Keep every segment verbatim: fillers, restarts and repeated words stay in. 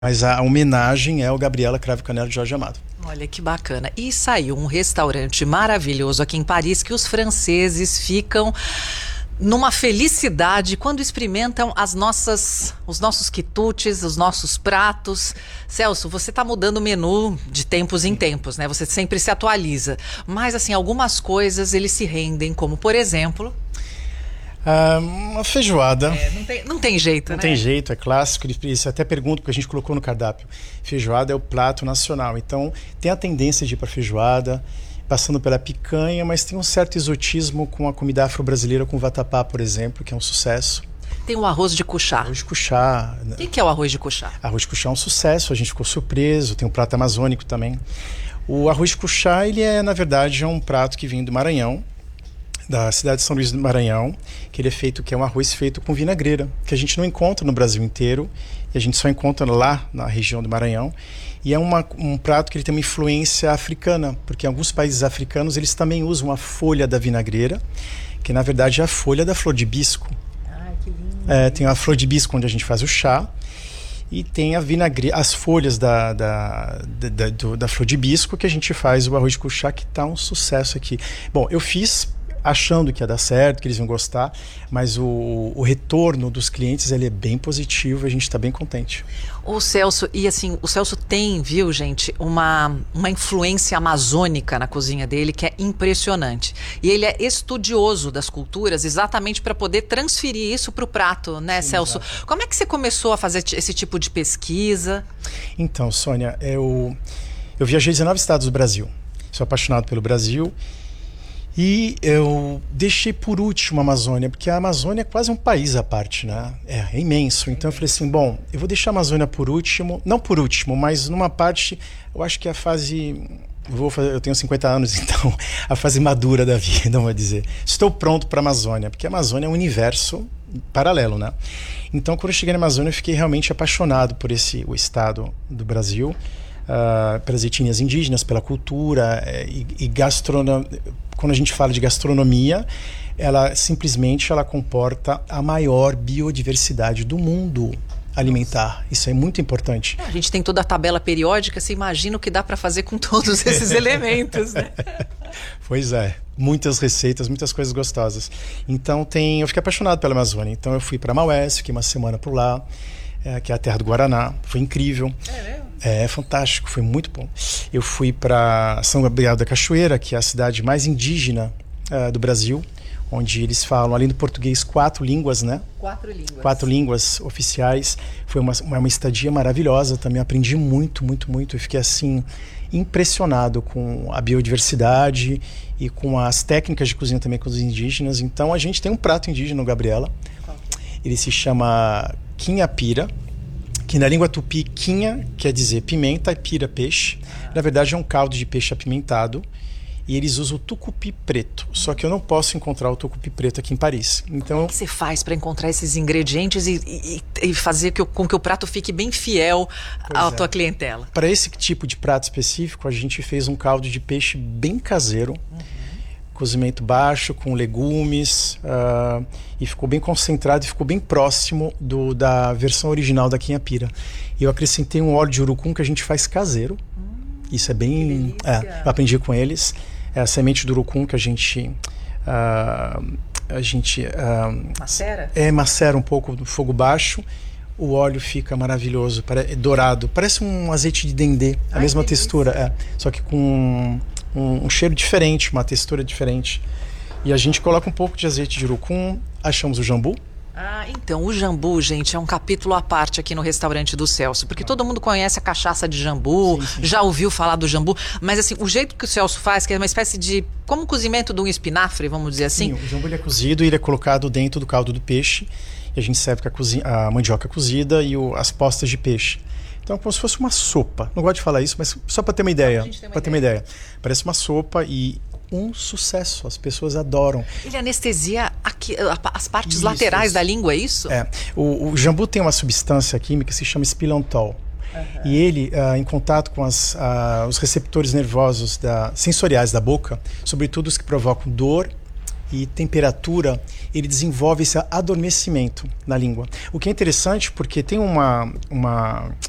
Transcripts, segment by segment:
Mas a homenagem é o Gabriela Cravo Canela de Jorge Amado. Olha que bacana. E saiu um restaurante maravilhoso aqui em Paris que os franceses ficam numa felicidade quando experimentam as nossas, os nossos quitutes, os nossos pratos. Celso, você está mudando o menu de tempos em tempos, né? Você sempre se atualiza. Mas, assim, algumas coisas eles se rendem, como, por exemplo... Ah, uma feijoada. É, não, tem, não tem jeito, não né? Não tem jeito, é clássico. Isso até pergunto, porque a gente colocou no cardápio. Feijoada é o prato nacional. Então, tem a tendência de ir para feijoada, passando pela picanha, mas tem um certo exotismo com a comida afro-brasileira, com o vatapá, por exemplo, que é um sucesso. Tem o arroz de cuchá. Arroz de cuchá. O que, que é o arroz de cuchá? Arroz de cuchá é um sucesso, a gente ficou surpreso. Tem o prato amazônico também. O arroz de cuchá, ele é, na verdade, é um prato que vem do Maranhão, da cidade de São Luís do Maranhão, que ele é feito, que é um arroz feito com vinagreira, que a gente não encontra no Brasil inteiro, e a gente só encontra lá na região do Maranhão. E é uma, um prato que ele tem uma influência africana, porque em alguns países africanos eles também usam a folha da vinagreira, que na verdade é a folha da flor de hibisco. Ai, que lindo. É, tem a flor de hibisco onde a gente faz o chá, e tem a vinagre... as folhas da, da, da, da, do, da flor de hibisco que a gente faz o arroz de cuchá, que está um sucesso aqui. Bom, eu fiz achando que ia dar certo, que eles iam gostar, mas o, o retorno dos clientes ele é bem positivo, a gente está bem contente. O Celso, e assim, o Celso tem, viu, gente, uma, uma influência amazônica na cozinha dele que é impressionante. E ele é estudioso das culturas exatamente para poder transferir isso para o prato, né, Sim, Celso? Exato. Como é que você começou a fazer esse tipo de pesquisa? Então, Sônia, eu, eu viajei dezenove estados do Brasil. Sou apaixonado pelo Brasil. E eu deixei por último a Amazônia, porque a Amazônia é quase um país à parte, né? É, é imenso. Então eu falei assim, bom, eu vou deixar a Amazônia por último, não por último, mas numa parte, eu acho que é a fase... Vou fazer, eu tenho cinquenta anos, então a fase madura da vida, vou dizer. Estou pronto para a Amazônia, porque a Amazônia é um universo paralelo, né? Então quando eu cheguei na Amazônia, eu fiquei realmente apaixonado por esse, o estado do Brasil. Uh, pelas etnias indígenas, pela cultura uh, e, e gastronomia. Quando a gente fala de gastronomia, ela simplesmente ela comporta a maior biodiversidade do mundo alimentar. Isso é muito importante. A gente tem toda a tabela periódica, você imagina o que dá para fazer com todos esses elementos, né? Pois é, muitas receitas, muitas coisas gostosas. Então tem, eu fiquei apaixonado pela Amazônia. Então eu fui para Maués, fiquei uma semana por lá, é, que é a terra do Guaraná. Foi incrível. É mesmo? É fantástico, foi muito bom. Eu fui para São Gabriel da Cachoeira, que é a cidade mais indígena uh, do Brasil, onde eles falam, além do português, quatro línguas, né? Quatro línguas. Quatro línguas oficiais. Foi uma, uma, uma estadia maravilhosa também. Aprendi muito, muito, muito. Eu fiquei assim impressionado com a biodiversidade e com as técnicas de cozinha também com os indígenas. Então a gente tem um prato indígena no Gabriela. Ele se chama quinhapira, que na língua tupi, quinha quer dizer pimenta e pira, peixe. Ah. Na verdade é um caldo de peixe apimentado. E eles usam o tucupi preto. Só que eu não posso encontrar o tucupi preto aqui em Paris. Então, como é que você faz para encontrar esses ingredientes e, e, e fazer que, com que o prato fique bem fiel à é. tua clientela? Para esse tipo de prato específico, a gente fez um caldo de peixe bem caseiro. Uhum. Cozimento baixo, com legumes. Uh, e ficou bem concentrado e ficou bem próximo do, da versão original da quinhapira. E eu acrescentei um óleo de urucum que a gente faz caseiro. Hum, Isso é bem... É, eu aprendi com eles. É a semente do urucum que a gente... Uh, a gente... Uh, macera? É, macera um pouco no fogo baixo. O óleo fica maravilhoso, é dourado. Parece um azeite de dendê, a Ai, mesma textura. É, só que com um, um cheiro diferente, uma textura diferente. E a gente coloca um pouco de azeite de urucum, achamos o jambu. Ah, então, o jambu, gente, é um capítulo à parte aqui no restaurante do Celso, porque ah. todo mundo conhece a cachaça de jambu, sim, sim. já ouviu falar do jambu, mas assim, o jeito que o Celso faz, que é uma espécie de, como o cozimento de um espinafre, vamos dizer assim. Sim, o jambu ele é cozido e ele é colocado dentro do caldo do peixe, e a gente serve com a, cozi- a mandioca cozida e o, as postas de peixe. Então, como se fosse uma sopa. Não gosto de falar isso, mas só para ter uma ideia. Para ter uma ideia. Parece uma sopa e um sucesso. As pessoas adoram. Ele anestesia aqui, as partes isso, laterais isso. da língua, é isso? É. O, o jambu tem uma substância química que se chama spilantol. Uhum. E ele, uh, em contato com as, uh, os receptores nervosos da, sensoriais da boca, sobretudo os que provocam dor e temperatura, ele desenvolve esse adormecimento na língua. O que é interessante porque tem uma... uma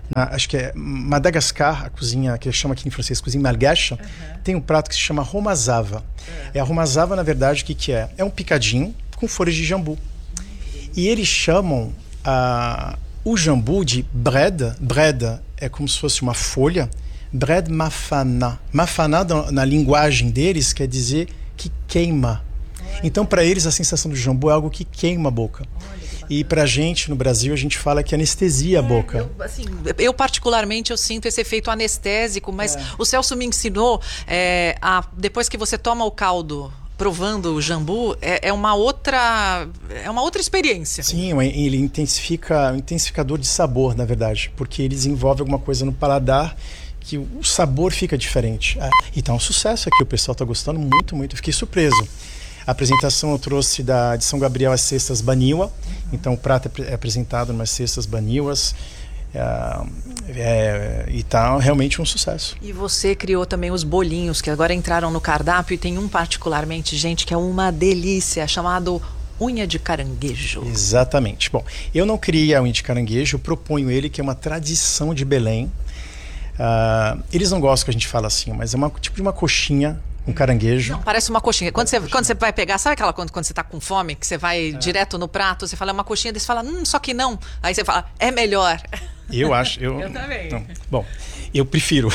Na, acho que é Madagascar, a cozinha que chama aqui em francês cozinha malgache, uhum. tem um prato que se chama romazava. Uhum. É a romazava, na verdade, o que, que é? É um picadinho com folhas de jambu. Uhum. E eles chamam uh, o jambu de bread. Bread é como se fosse uma folha. Bread mafana. Mafana, na linguagem deles, quer dizer que queima. Olha. Então, para eles, a sensação do jambu é algo que queima a boca. E pra gente, no Brasil, a gente fala que anestesia é, a boca. Eu, assim, eu, particularmente, eu sinto esse efeito anestésico, mas é. o Celso me ensinou, é, a, depois que você toma o caldo, provando o jambu, é, é uma outra é uma outra experiência. Sim, ele intensifica, um intensificador de sabor, na verdade, porque ele desenvolve alguma coisa no paladar que o sabor fica diferente. É, e tá um sucesso aqui, o pessoal tá gostando muito, muito. Eu fiquei surpreso. A apresentação eu trouxe da, de São Gabriel as cestas Baniwa. Uhum. Então o prato é apresentado umas cestas Baniwas. É, é, e tá realmente um sucesso. E você criou também os bolinhos, que agora entraram no cardápio. E tem um particularmente, gente, que é uma delícia, chamado unha de caranguejo. Exatamente. Bom, eu não criei a unha de caranguejo, eu proponho ele, que é uma tradição de Belém. Uh, eles não gostam que a gente fala assim, mas é uma, tipo de uma coxinha, um caranguejo. Não, parece uma coxinha. Quando você, quando você vai pegar, sabe aquela quando, quando você tá com fome, que você vai é. direto no prato, você fala, é uma coxinha, daí você fala, hum, só que não. Aí você fala, é melhor. Eu acho. Eu, eu também. Não, bom, eu prefiro.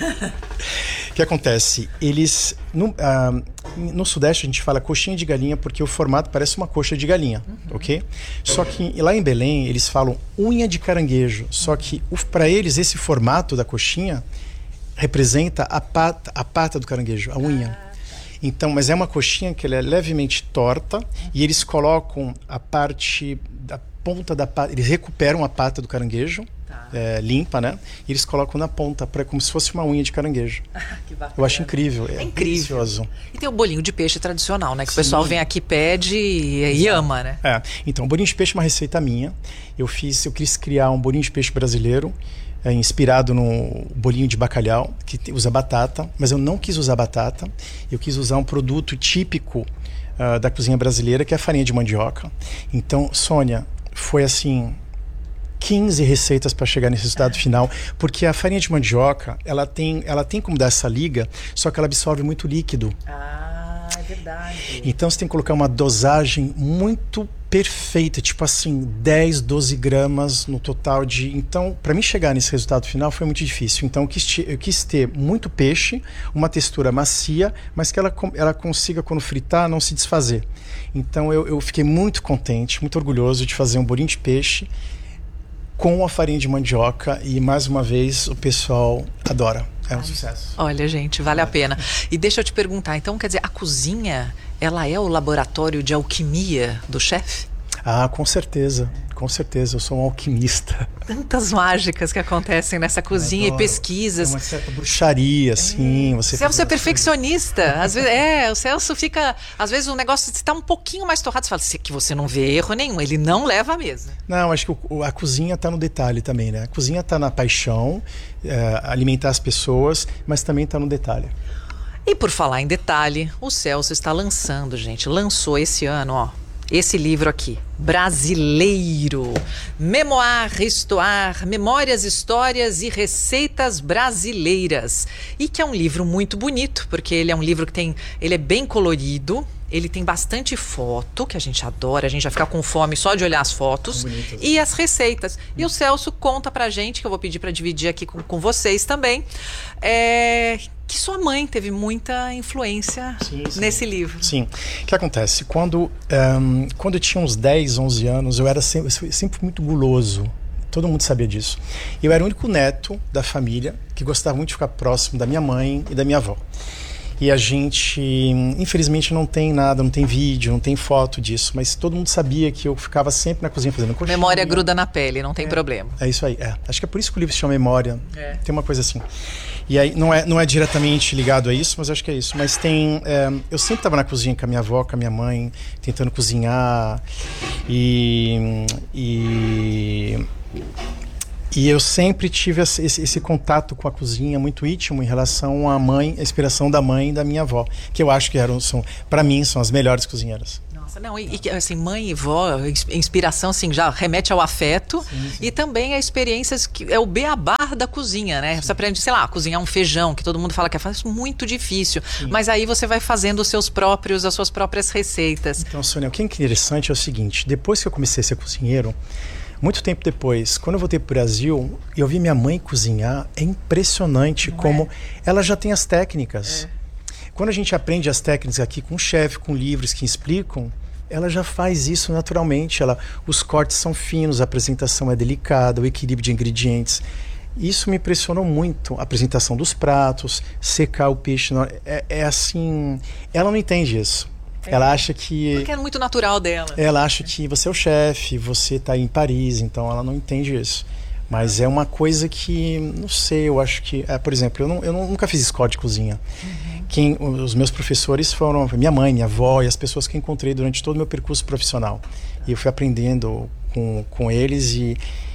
O que acontece? Eles. No, uh, no Sudeste a gente fala coxinha de galinha porque o formato parece uma coxa de galinha, uhum. ok? Só que lá em Belém eles falam unha de caranguejo. Só que para eles esse formato da coxinha representa a pata, a pata do caranguejo, a unha. Ah, tá. Então, mas é uma coxinha que ela é levemente torta, uhum. e eles colocam a parte da ponta da pata, eles recuperam a pata do caranguejo, tá. é, limpa, né? E eles colocam na ponta, pra, como se fosse uma unha de caranguejo. Que bacana. Eu acho incrível. É, é incrível. Delicioso. E tem o bolinho de peixe tradicional, né? Que Sim. o pessoal vem aqui, pede e, e ama, né? É. Então, o bolinho de peixe é uma receita minha. Eu fiz, eu quis criar um bolinho de peixe brasileiro, É, inspirado no bolinho de bacalhau, que usa batata, mas eu não quis usar batata, eu quis usar um produto típico uh, da cozinha brasileira, que é a farinha de mandioca. Então, Sônia, foi assim, quinze receitas para chegar nesse resultado ah. final, porque a farinha de mandioca, ela tem, ela tem como dar essa liga, só que ela absorve muito líquido. Ah, é verdade. Então você tem que colocar uma dosagem muito perfeita, tipo assim, dez, doze gramas no total de... Então, para mim chegar nesse resultado final foi muito difícil. Então, eu quis, eu quis ter muito peixe, uma textura macia, mas que ela, ela consiga, quando fritar, não se desfazer. Então, eu, eu fiquei muito contente, muito orgulhoso de fazer um bolinho de peixe com a farinha de mandioca e, mais uma vez, o pessoal adora. É um Ai, sucesso. Olha, gente, vale é. a pena. E deixa eu te perguntar, então, quer dizer, a cozinha... ela é o laboratório de alquimia do chefe? Ah, com certeza, com certeza, eu sou um alquimista. Tantas mágicas que acontecem nessa cozinha e pesquisas. É uma certa bruxaria, assim. Você Celso é perfeccionista. Às vezes, é, o Celso fica... Às vezes o negócio está um pouquinho mais torrado, você fala que você não vê erro nenhum, ele não leva a mesa. Não, acho que o, a cozinha está no detalhe também, né? A cozinha está na paixão, é, alimentar as pessoas, mas também está no detalhe. E por falar em detalhe, o Celso está lançando, gente, lançou esse ano, ó, esse livro aqui, Brasileiro, Memoir, Histoire, Memórias, Histórias e Receitas Brasileiras. E que é um livro muito bonito, porque ele é um livro que tem, ele é bem colorido, ele tem bastante foto, que a gente adora, a gente vai ficar com fome só de olhar as fotos, e as receitas. E o Celso conta pra gente, que eu vou pedir para dividir aqui com, com vocês também, é... que sua mãe teve muita influência sim, sim. nesse livro. Sim. O que acontece? Quando, um, quando eu tinha uns dez, onze anos, eu era sempre, sempre muito guloso. Todo mundo sabia disso. Eu era o único neto da família que gostava muito de ficar próximo da minha mãe e da minha avó. E a gente, infelizmente, não tem nada, não tem vídeo, não tem foto disso, mas todo mundo sabia que eu ficava sempre na cozinha fazendo coxinha. Memória gruda na pele, não tem é, problema. É isso aí, é. Acho que é por isso que o livro se chama Memória. É. Tem uma coisa assim. E aí, não é, não é diretamente ligado a isso, mas acho que é isso. Mas tem... É, eu sempre estava na cozinha com a minha avó, com a minha mãe, tentando cozinhar. E... e E eu sempre tive esse, esse contato com a cozinha muito íntimo em relação à mãe, a inspiração da mãe e da minha avó, que eu acho que eram, são, para mim, são as melhores cozinheiras. Nossa, Nossa, não, e, e assim, mãe e vó, inspiração assim, já remete ao afeto. Sim, sim. E também a experiências que é o beabá da cozinha, né? Sim. Você aprende, sei lá, cozinhar um feijão, que todo mundo fala que é fácil, muito difícil. Sim. Mas aí você vai fazendo os seus próprios, as suas próprias receitas. Então, Sônia, o que é interessante é o seguinte, depois que eu comecei a ser cozinheiro, muito tempo depois, quando eu voltei para o Brasil, eu vi minha mãe cozinhar, é impressionante Não como é? ela já tem as técnicas. É. Quando a gente aprende as técnicas aqui com o chefe, com livros que explicam, ela já faz isso naturalmente. Ela, os cortes são finos, a apresentação é delicada, o equilíbrio de ingredientes. Isso me impressionou muito. A apresentação dos pratos, secar o peixe. É, é assim... Ela não entende isso. É. Ela acha que... Porque é muito natural dela. Ela acha que você é o chefe, você está em Paris, então ela não entende isso. Mas é uma coisa que, não sei, eu acho que... É, por exemplo, eu, não, eu nunca fiz escola de cozinha. Uhum. Quem, os meus professores foram minha mãe, minha avó e as pessoas que encontrei durante todo o meu percurso profissional. E eu fui aprendendo com, com eles e,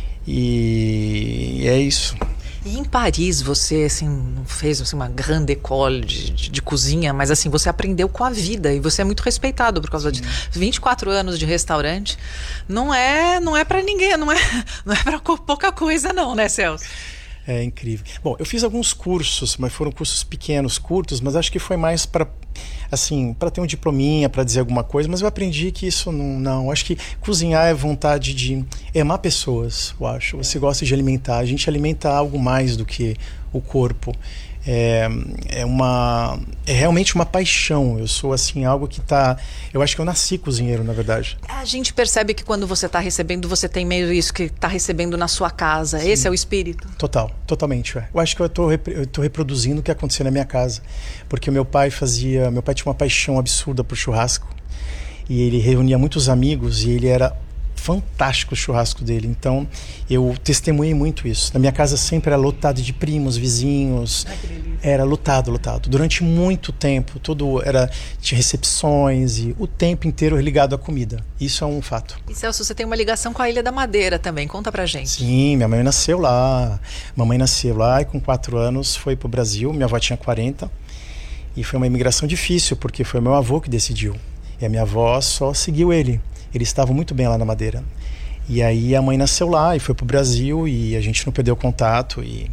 e, e é isso. E em Paris você assim, não fez assim, uma grande école de, de, de cozinha, mas assim, você aprendeu com a vida e você é muito respeitado por causa disso. vinte e quatro anos de restaurante não é, não é para ninguém, não é, não é para pouca coisa não, né, Celso? É incrível. Bom, eu fiz alguns cursos, mas foram cursos pequenos, curtos, mas acho que foi mais para assim, para ter um diplominha, para dizer alguma coisa, mas eu aprendi que isso não, não, acho que cozinhar é vontade de amar pessoas, eu acho. Você gosta de alimentar, a gente alimenta algo mais do que o corpo. É, é uma é realmente uma paixão. Eu sou assim, algo que tá, eu acho que eu nasci cozinheiro, na verdade. A gente percebe que quando você está recebendo, você tem meio isso que está recebendo na sua casa. Sim. Esse é o espírito? Total, totalmente. É. Eu acho que eu tô, eu tô reproduzindo o que acontecia na minha casa, porque o meu pai fazia, meu pai tinha uma paixão absurda por churrasco e ele reunia muitos amigos e ele era fantástico o churrasco dele, então eu testemunhei muito isso. Na minha casa sempre era lotado de primos, vizinhos. Ai, que delícia. Era lotado, lotado. Durante muito tempo, tudo era, tinha recepções e o tempo inteiro ligado à comida. Isso é um fato. E Celso, você tem uma ligação com a Ilha da Madeira também, conta pra gente. Sim, minha mãe nasceu lá. Mamãe nasceu lá e com quatro anos foi pro Brasil, minha avó tinha quarenta. E foi uma imigração difícil, porque foi meu avô que decidiu. E a minha avó só seguiu ele. Eles estavam muito bem lá na Madeira. E aí a mãe nasceu lá e foi pro Brasil e a gente não perdeu contato. E,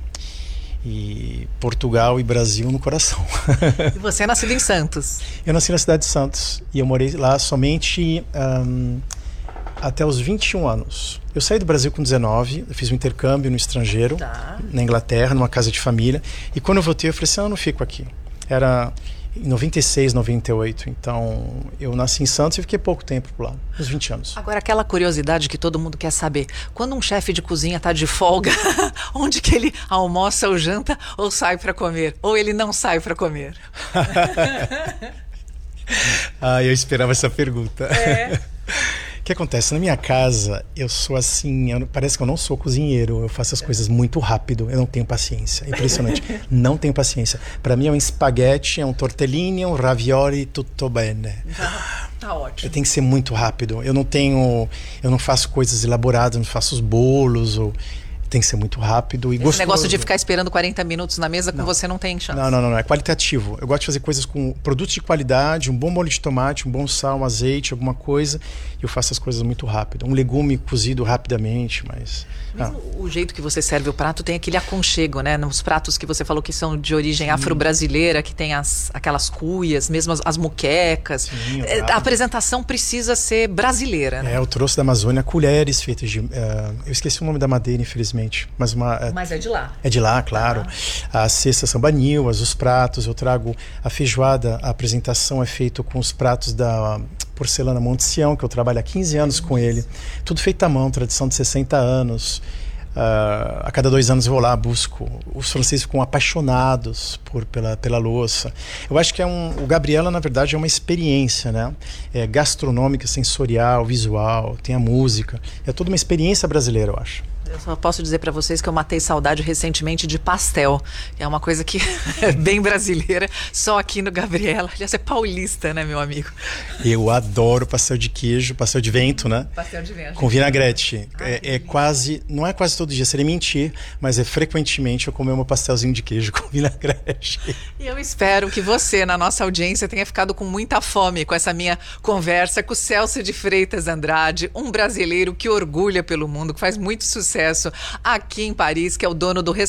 e Portugal e Brasil no coração. E você é nascido em Santos? Eu nasci na cidade de Santos e eu morei lá somente um, até os vinte e um anos. Eu saí do Brasil com dezenove, eu fiz um intercâmbio no estrangeiro, tá. Na Inglaterra, numa casa de família. E quando eu voltei eu falei assim, ah, eu não fico aqui. Era... em noventa e seis, noventa e oito, então eu nasci em Santos e fiquei pouco tempo por lá, uns vinte anos. Agora, aquela curiosidade que todo mundo quer saber, quando um chefe de cozinha está de folga, onde que ele almoça ou janta ou sai para comer? Ou ele não sai para comer? Ah, eu esperava essa pergunta. É. O que acontece? Na minha casa, eu sou assim, eu, parece que eu não sou cozinheiro, eu faço as coisas muito rápido, eu não tenho paciência, é impressionante, não tenho paciência. Para mim é um espaguete, é um tortellini, é um ravioli, tutto bene. Tá, tá ótimo. Tem que ser muito rápido, eu não tenho, eu não faço coisas elaboradas, não faço os bolos, ou... tem que ser muito rápido e Esse gostoso. negócio de ficar esperando quarenta minutos na mesa com não. você não tem chance. Não, não, não, não, é qualitativo. Eu gosto de fazer coisas com produtos de qualidade, um bom molho de tomate, um bom sal, um azeite, alguma coisa. E eu faço as coisas muito rápido. Um legume cozido rapidamente, mas... Mesmo ah. o jeito que você serve o prato tem aquele aconchego, né? Nos pratos que você falou que são de origem afro-brasileira, que tem as, aquelas cuias, mesmo as, as muquecas. Sim, é, a apresentação precisa ser brasileira, né? É, eu trouxe da Amazônia colheres feitas de... Uh, eu esqueci o nome da madeira, infelizmente. Mas, uma, mas é de lá. É de lá, claro. Ah. As cestas são banilhas, os pratos, eu trago a feijoada, a apresentação é feita com os pratos da porcelana Monte Sião, que eu trabalho há quinze anos com ele. Tudo feito à mão, tradição de sessenta anos. Uh, a cada dois anos eu vou lá, busco. Os franceses ficam apaixonados por, pela, pela louça. Eu acho que é um, o Gabriela, na verdade, é uma experiência, né? É gastronômica, sensorial, visual, tem a música. É toda uma experiência brasileira, eu acho. Eu só posso dizer para vocês que eu matei saudade recentemente de pastel, que é uma coisa que é bem brasileira, só aqui no Gabriela. Aliás, é paulista, né, meu amigo? Eu adoro pastel de queijo, pastel de vento, né? Pastel de vento. Com vinagrete. Ah, é, é quase, não é quase todo dia, seria mentir, mas é frequentemente eu comer meu pastelzinho de queijo com vinagrete. E eu espero que você, na nossa audiência, tenha ficado com muita fome com essa minha conversa com o Celso de Freitas Andrade, um brasileiro que orgulha pelo mundo, que faz muito sucesso aqui em Paris, que é o dono do